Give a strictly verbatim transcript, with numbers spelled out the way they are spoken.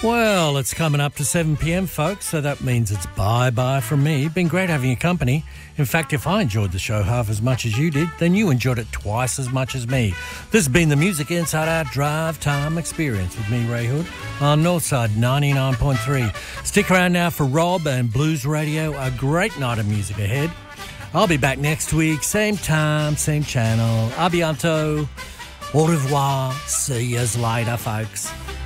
Well, it's coming up to seven p.m, folks, so that means it's bye-bye from me. Been great having your company. In fact, if I enjoyed the show half as much as you did, then you enjoyed it twice as much as me. This has been the Music Inside Out Drive Time Experience with me, Ray Hood, on Northside ninety-nine point three. Stick around now for Rob and Blues Radio. A great night of music ahead. I'll be back next week, same time, same channel. A bientôt. Au revoir. See yous later, folks.